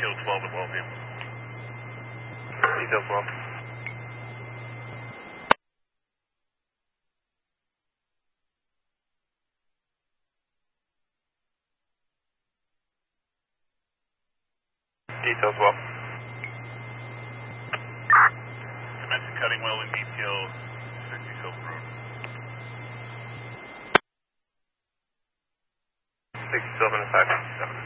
detail 12 at Wellview. Detail 12. Detail 12. Commencing cutting well in detail 60 Silver Road. 60 Silver and 557.